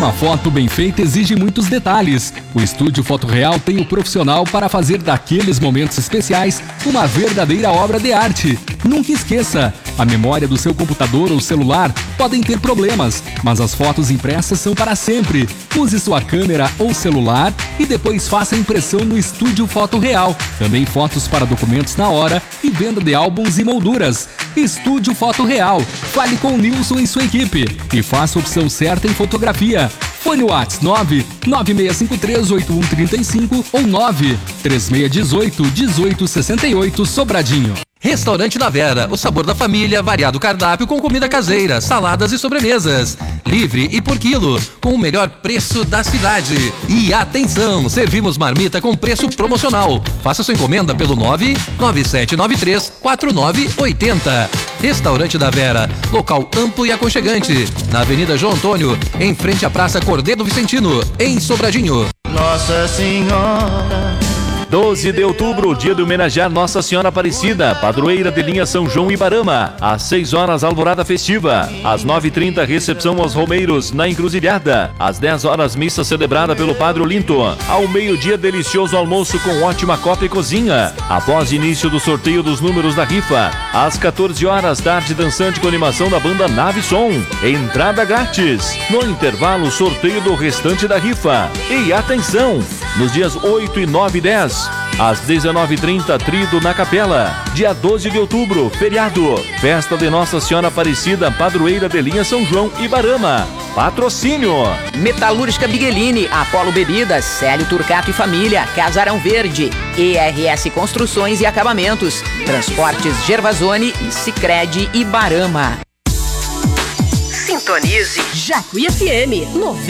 Uma foto bem feita exige muitos detalhes. O Estúdio Foto Real tem o profissional para fazer daqueles momentos especiais uma verdadeira obra de arte. Nunca esqueça, a memória do seu computador ou celular podem ter problemas, mas as fotos impressas são para sempre. Use sua câmera ou celular e depois faça a impressão no Estúdio Foto Real. Também fotos para documentos na hora e venda de álbuns e molduras. Estúdio Foto Real. Fale com o Nilson e sua equipe e faça a opção certa em fotografia. Fone WhatsApp 996538135 ou 936181868 Sobradinho. Restaurante da Vera, o sabor da família, variado cardápio com comida caseira, saladas e sobremesas. Livre e por quilo, com o melhor preço da cidade. E atenção, servimos marmita com preço promocional. Faça sua encomenda pelo 997934980. Restaurante da Vera, local amplo e aconchegante. Na Avenida João Antônio, em frente à Praça Cordeiro Vicentino, em Sobradinho. Nossa Senhora. 12 de outubro, dia de homenagear Nossa Senhora Aparecida, padroeira de linha São João e Ibarama. Às 6 horas, alvorada festiva. Às 9h30, recepção aos romeiros na Encruzilhada. Às 10 horas, missa celebrada pelo Padre Olinto. Ao meio-dia, delicioso almoço com ótima copa e cozinha. Após início do sorteio dos números da rifa. Às 14 horas, tarde dançante com animação da banda Nave Som. Entrada grátis. No intervalo, sorteio do restante da rifa. E atenção, nos dias 8 e 9 e 10. Às 19h30, Trido na Capela. Dia 12 de outubro, feriado. Festa de Nossa Senhora Aparecida, padroeira de linha São João e Ibarama. Patrocínio: Metalúrgica Miguelini, Apolo Bebidas, Célio Turcato e Família, Casarão Verde, ERS Construções e Acabamentos, Transportes Gervasoni e Sicredi Ibarama. Sintonize Jacuí FM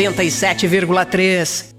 97,3.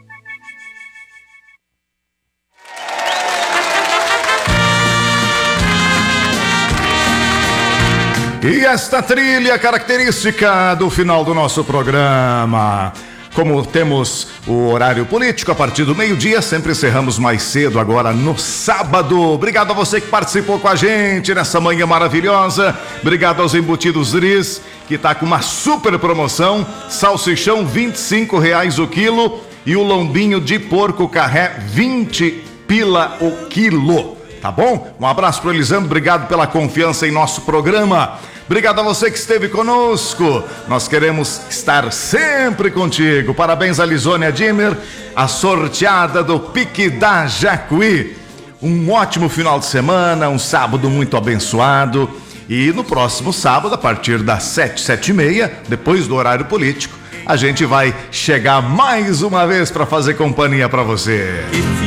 E esta trilha característica do final do nosso programa. Como temos o horário político a partir do meio-dia, sempre encerramos mais cedo agora no sábado. Obrigado a você que participou com a gente nessa manhã maravilhosa. Obrigado aos Embutidos Riz, que está com uma super promoção. Salsichão R$25 o quilo e o lombinho de porco carré 20 pila o quilo. Tá bom? Um abraço para o Elisandro, obrigado pela confiança em nosso programa. Obrigado a você que esteve conosco. Nós queremos estar sempre contigo. Parabéns a Lisônia Dimmer, a sorteada do Pique da Jacuí. Um ótimo final de semana, um sábado muito abençoado. E no próximo sábado, a partir das 7h30, depois do horário político, a gente vai chegar mais uma vez para fazer companhia para você.